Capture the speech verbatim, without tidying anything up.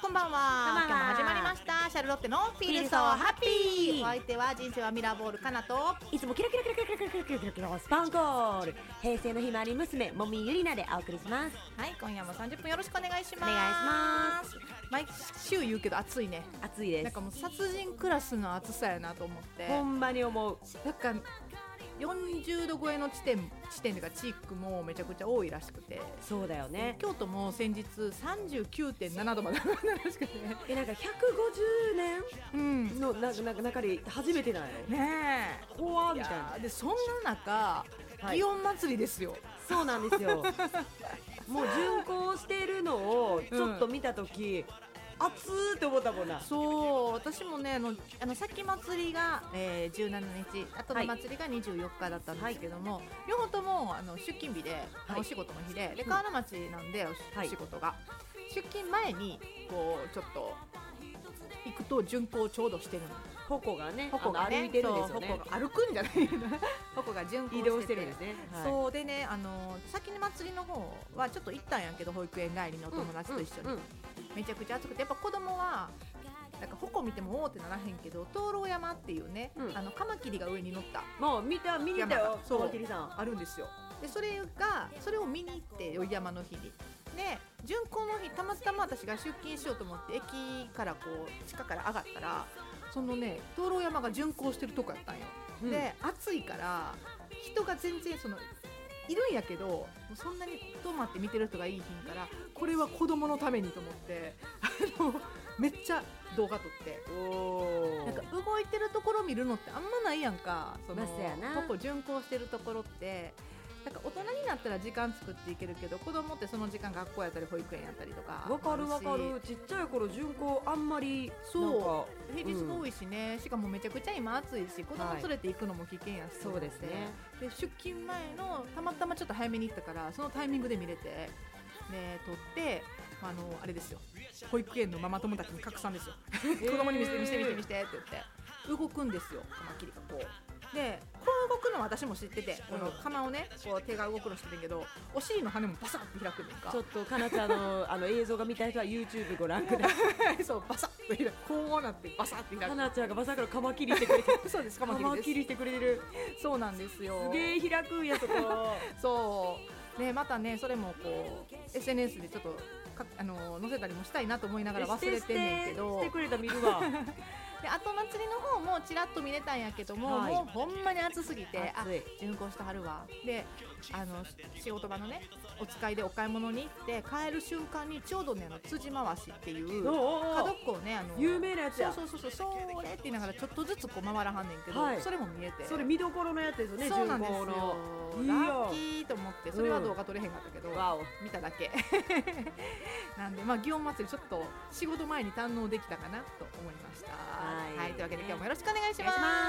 こんばんは。 こんばんは。 今日も始まりましたシャルロッテのフィールソーハッピー。お相手は人生はミラーボールかなと、 いつもキラキラキラキラキラキラキラキラキラキラスパンコール平成のひまわり娘もみゆりなでお送りします。 はい、今夜もさんじゅっぷんよろしくお願いします。 お願いします毎週言うけど暑いね。 暑いです。 なんかもう殺人クラスの暑さやなと思って、 ほんまに思う。 なんかよんじゅうど超えの地点地点というか地域もめちゃくちゃ多いらしくて、 そうだよね。 京都も先日 さんじゅうきゅうてんななどまで上がったらしくて、 えなんかひゃくごじゅうねんうんのなな中で初めてないのねえ、 怖みたいな。 いやでそんな中、 はい祇園祭りですよ。 そうなんですよもう巡行してるのをちょっと見たとき、うん、熱ーって思ったもんな。 そう、私もね、あのあの先祭りが、えー、じゅうしちにち、あとの祭りがにじゅうよっかだったんですけども、はい、両方ともあの出勤日で、はい、お仕事の日で、で河原町なんで、うん、お仕事が、はい、出勤前にこうちょっと行くと巡行ちょうどしてるの。 矛がね、 矛がね歩いてるんですよね。 矛が歩くんじゃないな矛が巡行してて移動してるんですね、 はい、そうでね、あの先に祭りの方はちょっと行ったんやけど、保育園帰りの友達と一緒に、うんうんうん、めちゃくちゃ暑くて、やっぱ子供はなんか矛見てもおーってならへんけど、灯籠山っていうね、うん、あのカマキリが上に乗ったもう見た見に行ったよ、カマキリさんあるんですよ。でそれがそれを見に行って、宵山の日にで巡行の日、たまたま私が出勤しようと思って駅からこう地下から上がったら、そのね灯籠山が巡行してるとこやったんよ、うん、で暑いから人が全然そのいるんやけど、そんなに止まって見てる人がいいひんから、これは子供のためにと思ってあのめっちゃ動画撮って、おなんか動いてるところ見るのってあんまないやんか。そのここ巡行してるところってなんか大人になったら時間作っていけるけど、子供ってその時間学校やったり保育園やったりとか。 わかるわかる。ちっちゃい頃巡行あんまりそう平日も多いしね、うん、しかもめちゃくちゃ今暑いし、子供連れて行くのも危険やし、はい、 そうですね。 で出勤前のたまたまちょっと早めに行ったから、そのタイミングで見れて、で撮って、あのあれですよ、保育園のママ友たちに拡散ですよ子供に見せて見せて見せて見せてって言って動くんですよ、カマキリがこうで、こう動くのは私も知ってて、この釜をねこう手が動くの知ってるけど、お尻の羽もバサッて開くねんか。 ちょっとかなちゃんのあの映像が見たい人は YouTube ご覧くださいそうバサッと開く、こうなってバサッて開く。 かなちゃんがバサッからカマキリしてくれてるそうです、カマキリです。 カマキリしてくれてる。 そうなんですよ。 すげー開くんやそこそうね、またねそれもこう エスエヌエス でちょっとかあの載せたりもしたいなと思いながら忘れてんねんけど、 してしてくれた見るわで後祭りの方もちらっと見れたんやけども、はい、もうほんまに暑すぎて、あ巡行してはるわで、あの仕事場のねお使いでお買い物に行って帰る瞬間にちょうどね、あの辻回しっていう角っこをね、あの有名なやつや。 そうそうそうそう、それって言いながらちょっとずつこう回らはんねんけど、はい、それも見えて、 それ見どころのやつですよね。 そうなんですよ、ラッキーと思って、それは動画撮れへんかったけど、うん、見ただけなんで、まあ祇園祭りちょっと仕事前に堪能できたかなと思いました。はい、はい、というわけで今日もよろしくお願いします。